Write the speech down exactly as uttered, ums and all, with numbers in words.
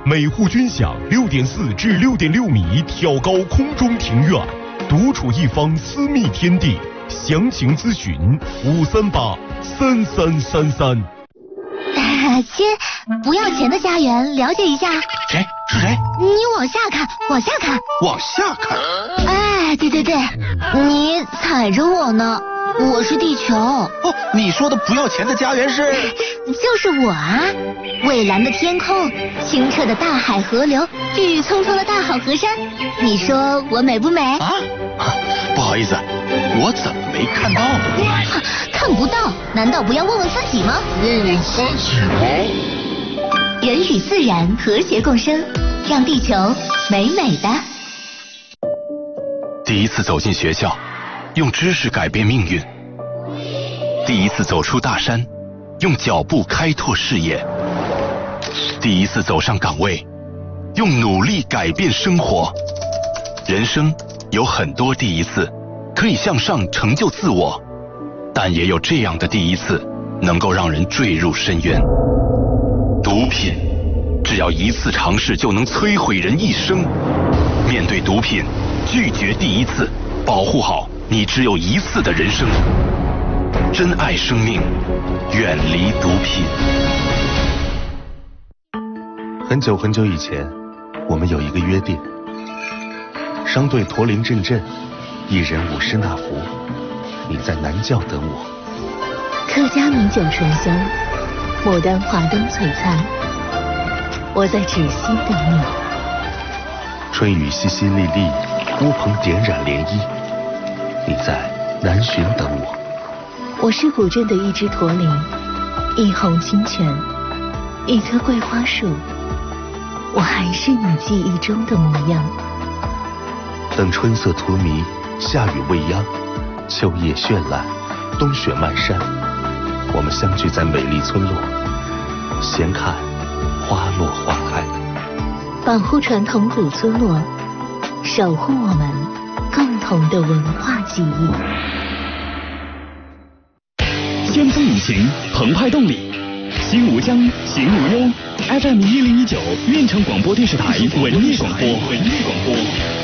每户均享六点四至六点六米挑高空中庭院，独处一方私密天地。详情咨询五三八三三三三。 亲，不要钱的家园，了解一下。 谁？是谁？ 你往下看，往下看， 往下看。 哎，对对对，你踩着我呢，我是地球。哦， 你说的不要钱的家园是？ 就是我啊！蔚蓝的天空，清澈的大海河流，郁郁葱葱的大好河山，你说我美不美？ 啊？不好意思，我怎么没看到呢？ 看不到，难道不要问问自己吗？ 问问自己吗？ 人与自然和谐共生，让地球美美的。 第一次走进学校，用知识改变命运；第一次走出大山，用脚步开拓视野；第一次走上岗位，用努力改变生活。人生有很多第一次，可以向上成就自我，但也有这样的第一次，能够让人坠入深渊。毒品，只要一次尝试就能摧毁人一生。面对毒品，拒绝第一次，保护好你只有一次的人生。珍爱生命，远离毒品。 很久很久以前，我们有一个约定：商队驼铃阵阵，一人舞狮那福，你在南教等我。 客家米酒醇香，牡丹华灯璀璨，我在芷溪等你。 春雨淅淅沥沥，乌篷点染涟漪，你在南浔等我。 我是古镇的一只驼铃，一泓清泉，一棵桂花树，我还是你记忆中的模样。 等春色荼蘼，夏雨未央，秋叶绚烂，冬雪漫山，我们相聚在美丽村落，闲看花落花开。 保护传统古村落，守护我们共同的文化记忆。 先锋引擎，澎湃动力，心无疆，行无忧。F M 一零一九，运城广播电视台文艺广播，文艺广播。